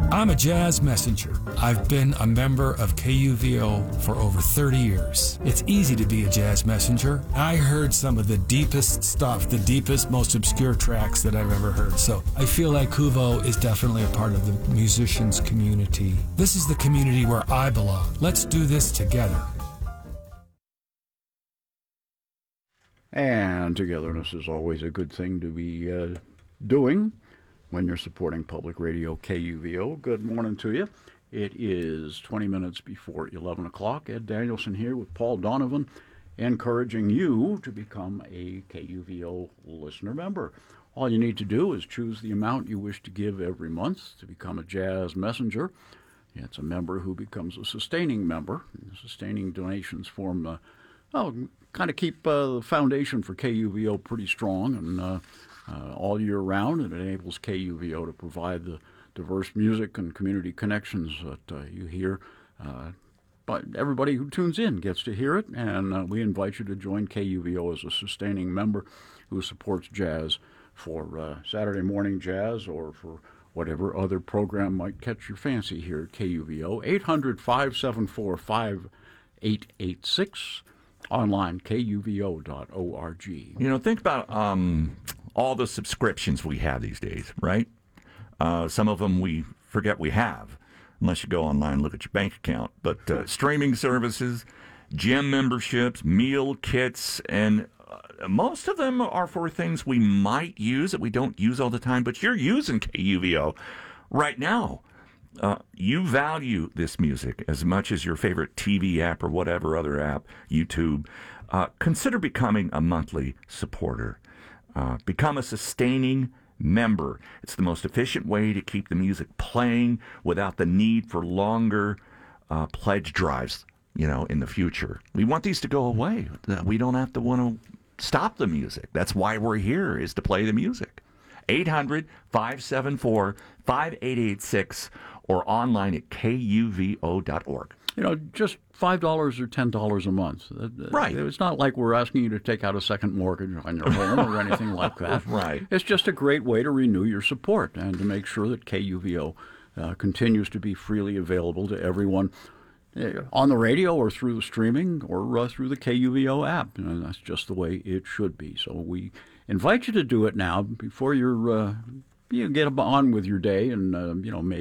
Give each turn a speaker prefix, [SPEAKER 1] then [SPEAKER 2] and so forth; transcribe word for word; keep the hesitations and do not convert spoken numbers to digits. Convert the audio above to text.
[SPEAKER 1] I'm a jazz messenger. I've been a member of K U V O for over thirty years. It's easy to be a jazz messenger. I heard some of the deepest stuff, the deepest, most obscure tracks that I've ever heard. So I feel like K U V O is definitely a part of the musicians community. This is the community where I belong. Let's do this together.
[SPEAKER 2] And togetherness is always a good thing to be uh, doing when you're supporting public radio K U V O. Good morning to you. It is twenty minutes before eleven o'clock. Ed Danielson here with Paul Donovan, encouraging you to become a K U V O listener member. All you need to do is choose the amount you wish to give every month to become a jazz messenger. It's a member who becomes a sustaining member. Sustaining donations form, uh, well, kind of keep uh, the foundation for K U V O pretty strong and uh, uh, all year round. It enables K U V O to provide the diverse music and community connections that uh, you hear. Uh, but everybody who tunes in gets to hear it, and uh, we invite you to join K U V O as a sustaining member who supports jazz for uh, Saturday morning jazz or for whatever other program might catch your fancy here at K U V O. eight hundred, five seven four, five eight eight six. Online, K U V O dot org.
[SPEAKER 3] You know, think about um, all the subscriptions we have these days, right? Uh, some of them we forget we have, unless you go online and look at your bank account. But uh, streaming services, gym memberships, meal kits, and uh, most of them are for things we might use that we don't use all the time, but you're using K U V O right now. Uh, you value this music as much as your favorite T V app or whatever other app, YouTube. Uh, consider becoming a monthly supporter. Uh, become a sustaining member. It's the most efficient way to keep the music playing without the need for longer uh, pledge drives, you know, in the future. We want these to go away. We don't have to want to stop the music. That's why we're here, is to play the music. eight hundred, five seven four, five eight eight six or online at K U V O dot org.
[SPEAKER 2] You know, just five dollars or ten dollars a month.
[SPEAKER 3] Right.
[SPEAKER 2] It's not like we're asking you to take out a second mortgage on your home or anything like that.
[SPEAKER 3] Right.
[SPEAKER 2] It's just a great way to renew your support and to make sure that K U V O uh, continues to be freely available to everyone uh, on the radio or through the streaming or uh, through the K U V O app. And that's just the way it should be. So we invite you to do it now before you're, uh, you get on with your day and, uh, you know, maybe